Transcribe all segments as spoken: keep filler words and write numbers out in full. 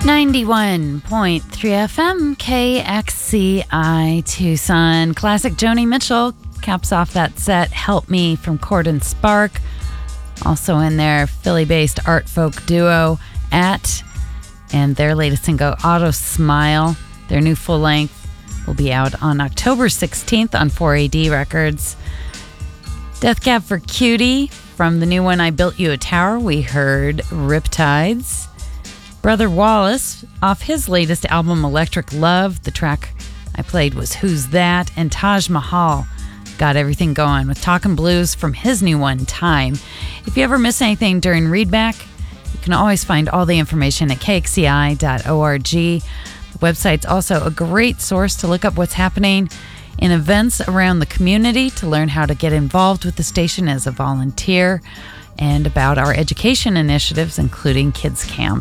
ninety-one point three F M, K X C I Tucson. Classic Joni Mitchell caps off that set, Help Me from Cord and Spark. Also in there, Philly-based art folk duo At, and their latest single, Auto Smile. Their new full length will be out on October sixteenth on four A D Records. Death Cab for Cutie. From the new one, I Built You a Tower, we heard Riptides. Brother Wallace, off his latest album, Electric Love, the track I played was Who's That? And Taj Mahal got everything going with Talkin' Blues from his new one, Time. If you ever miss anything during Readback, you can always find all the information at k x c i dot org. The website's also a great source to look up what's happening in events around the community, to learn how to get involved with the station as a volunteer, and about our education initiatives, including Kids Camp.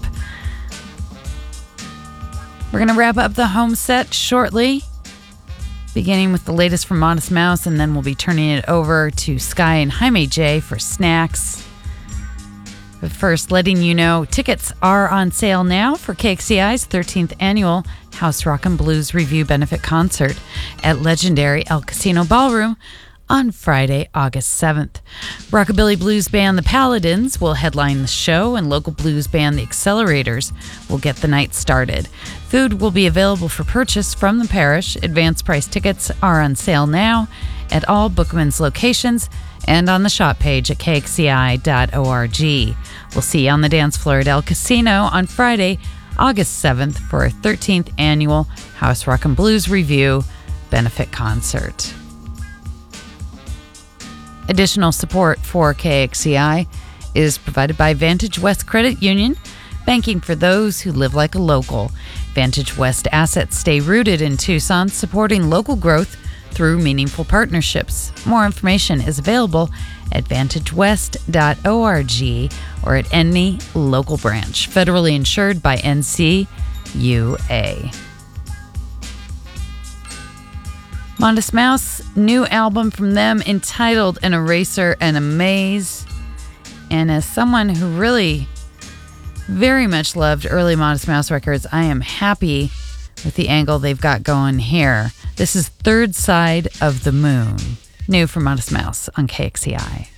We're going to wrap up the home set shortly, beginning with the latest from Modest Mouse, and then we'll be turning it over to Sky and Jaime J for snacks. But first, letting you know, tickets are on sale now for K X C I's thirteenth annual House Rock and Blues Review Benefit Concert at legendary El Casino Ballroom on Friday, August seventh. Rockabilly blues band The Paladins will headline the show, and local blues band The Accelerators will get the night started. Food will be available for purchase from the parish. Advance price tickets are on sale now at all Bookman's locations and on the shop page at k x c i dot org. We'll see you on the dance floor at El Casino on Friday, August seventh for our thirteenth annual House Rock and Blues Review Benefit Concert. Additional support for K X C I is provided by Vantage West Credit Union, banking for those who live like a local. Vantage West assets stay rooted in Tucson, supporting local growth through meaningful partnerships. More information is available at vantage west dot org or at any local branch. Federally insured by N C U A. Modest Mouse, new album from them entitled An Eraser and a Maze. And as someone who really very much loved early Modest Mouse records, I am happy with the angle they've got going here. This is Third Side of the Moon, new from Modest Mouse on K X C I.